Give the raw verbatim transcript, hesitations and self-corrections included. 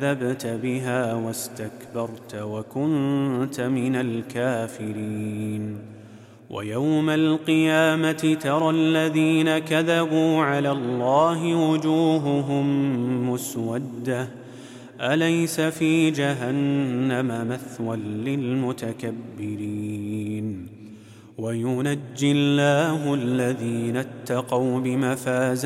كذبت بها واستكبرت وكنت من الكافرين. ويوم القيامة ترى الذين كذبوا على الله وجوههم مسودة أليس في جهنم مثوى للمتكبرين. وينجي الله الذين اتقوا بمفازتهم